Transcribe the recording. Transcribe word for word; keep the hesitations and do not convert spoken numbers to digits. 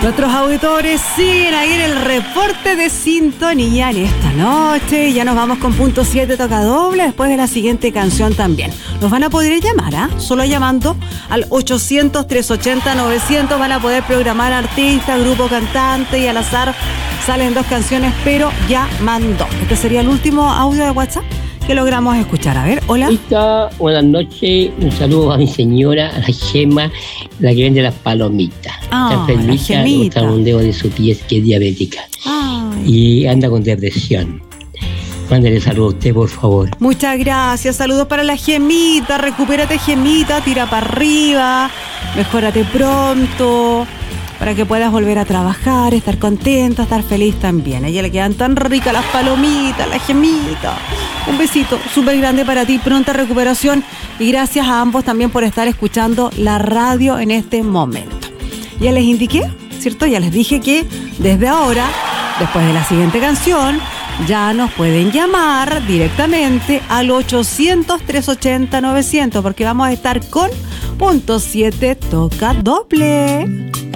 Nuestros auditores siguen ahí en el reporte de sintonía en esta noche. Ya nos vamos con punto siete, toca doble, después de la siguiente canción también. Nos van a poder llamar, ¿ah? ¿eh? Solo llamando al ochocientos, trescientos ochenta, novecientos van a poder programar artista, grupo, cantante y al azar salen dos canciones, pero ya mandó. Este sería el último audio de WhatsApp que logramos escuchar. A ver, hola. Lista, buenas noches, un saludo a mi señora, a la Gema, la que vende las palomitas. Ah, está enfermita, está un dedo de su pie que es diabética. Ay. Y anda con depresión. Mándale saludos a usted, por favor. Muchas gracias, saludos para la Gemita, recupérate Gemita, tira para arriba, mejórate pronto, para que puedas volver a trabajar, estar contenta, estar feliz también. A ella le quedan tan ricas las palomitas, la Gemita. Un besito súper grande para ti, pronta recuperación y gracias a ambos también por estar escuchando la radio en este momento. Ya les indiqué, ¿cierto? Ya les dije que desde ahora, después de la siguiente canción, ya nos pueden llamar directamente al ochocientos, trescientos ochenta, novecientos porque vamos a estar con punto siete, toca doble.